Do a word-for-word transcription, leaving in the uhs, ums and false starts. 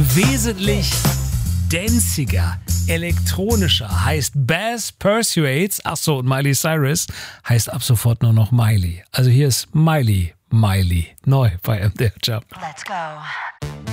wesentlich danciger, elektronischer, heißt Bass Persuades. Achso, und Miley Cyrus heißt ab sofort nur noch Miley. Also hier ist Miley, Miley, neu bei M D R Jump. Let's go.